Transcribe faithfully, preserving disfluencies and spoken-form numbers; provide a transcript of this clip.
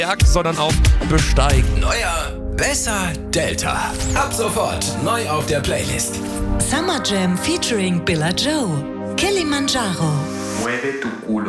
Berg, sondern auch besteigen. Neuer, besser Delta. Ab sofort neu auf der Playlist. Summer Jam featuring Billa Joe. Kilimanjaro. Mueve tu culo.